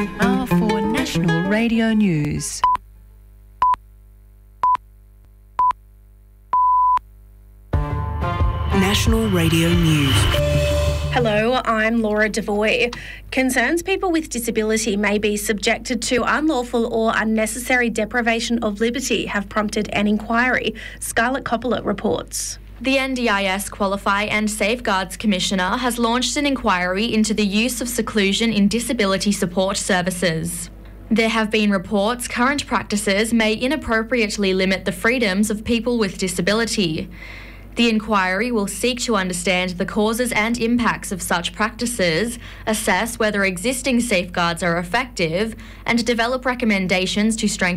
Now for National Radio News. National Radio News. Hello, I'm Laura Devoy. Concerns people with disability may be subjected to unlawful or unnecessary deprivation of liberty have prompted an inquiry. Scarlett Coppola reports. The NDIS Qualify and Safeguards Commissioner has launched an inquiry into the use of seclusion in disability support services. There have been reports current practices may inappropriately limit the freedoms of people with disability. The inquiry will seek to understand the causes and impacts of such practices, assess whether existing safeguards are effective, and develop recommendations to strengthen